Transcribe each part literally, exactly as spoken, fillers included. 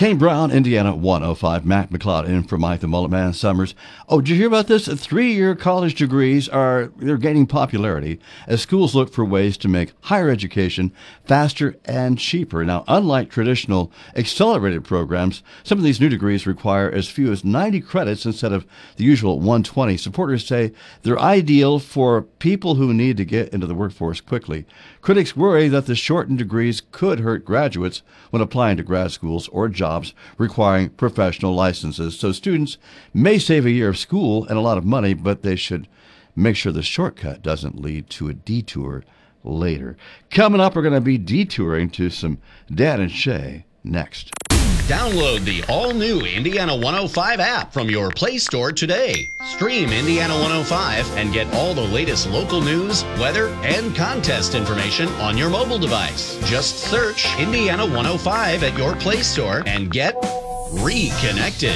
Kane Brown, Indiana one oh five. Mac McLeod in for Mike the Mullet Man Summers. Oh, did you hear about this? Three-year college degrees are they're gaining popularity as schools look for ways to make higher education faster and cheaper. Now, unlike traditional accelerated programs, some of these new degrees require as few as ninety credits instead of the usual one hundred twenty. Supporters say they're ideal for people who need to get into the workforce quickly. Critics worry that the shortened degrees could hurt graduates when applying to grad schools or jobs requiring professional licenses. So students may save a year of school and a lot of money, but they should make sure the shortcut doesn't lead to a detour later. Coming up, we're going to be detouring to some Dan and Shay next. Download the all-new Indiana one oh five app from your Play Store today. Stream Indiana one oh five and get all the latest local news, weather, and contest information on your mobile device. Just search Indiana one oh five at your Play Store and get reconnected.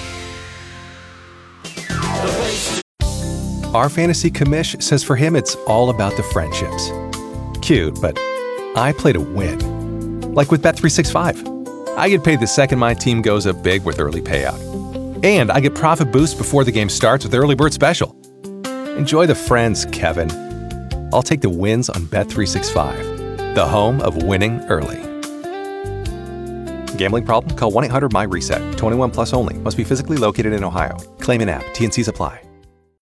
Our fantasy commish says for him it's all about the friendships. Cute, but I play to win. Like with Bet three sixty-five. I get paid the second my team goes up big with early payout. And I get profit boost before the game starts with Early Bird Special. Enjoy the friends, Kevin. I'll take the wins on Bet three sixty-five, the home of winning early. Gambling problem? Call one eight hundred M Y RESET. twenty-one plus only. Must be physically located in Ohio. Claim in app. T and Cs apply.